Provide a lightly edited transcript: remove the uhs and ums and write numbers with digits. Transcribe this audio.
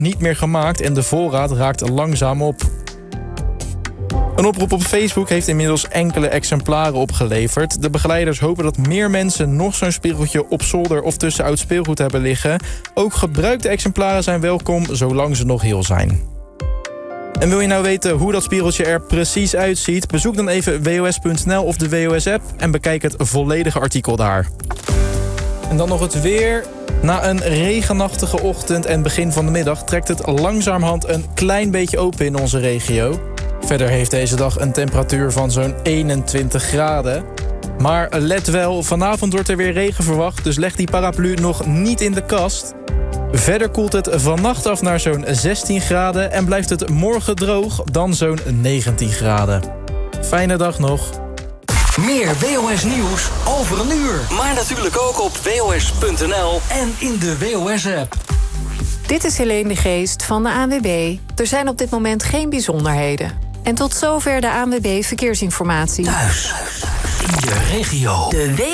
niet meer gemaakt en de voorraad raakt langzaam op. Een oproep op Facebook heeft inmiddels enkele exemplaren opgeleverd. De begeleiders hopen dat meer mensen nog zo'n spiegeltje op zolder of tussen oud speelgoed hebben liggen. Ook gebruikte exemplaren zijn welkom, zolang ze nog heel zijn. En wil je nou weten hoe dat spiegeltje er precies uitziet? Bezoek dan even wos.nl of de WOS-app en bekijk het volledige artikel daar. En dan nog het weer. Na een regenachtige ochtend en begin van de middag trekt het langzamerhand een klein beetje open in onze regio. Verder heeft deze dag een temperatuur van zo'n 21 graden. Maar let wel, vanavond wordt er weer regen verwacht, dus leg die paraplu nog niet in de kast. Verder koelt het vannacht af naar zo'n 16 graden en blijft het morgen droog dan zo'n 19 graden. Fijne dag nog. Meer WOS nieuws over een uur. Maar natuurlijk ook op WOS.nl en in de WOS-app. Dit is Helene de Geest van de ANWB. Er zijn op dit moment geen bijzonderheden. En tot zover de ANWB Verkeersinformatie. Thuis, in je regio.